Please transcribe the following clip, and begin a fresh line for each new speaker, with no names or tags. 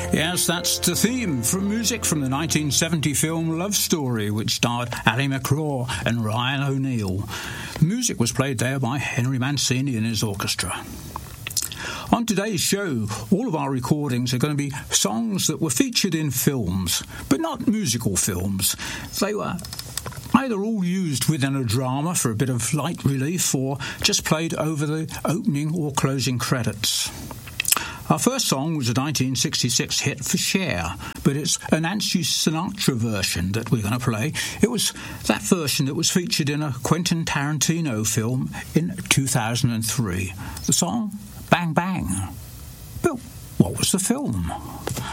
Yes, that's the theme from music from the 1970 film Love Story, which starred Ally McCraw and Ryan O'Neal. Music was played there by Henry Mancini and his orchestra. On today's show, all of our recordings are going to be songs that were featured in films, but not musical films. They were either all used within a drama for a bit of light relief or just played over the opening or closing credits. Our first song was a 1966 hit for Cher, but it's a Nancy Sinatra version that we're going to play. It was that version that was featured in a Quentin Tarantino film in 2003. The song, Bang Bang. But what was the film?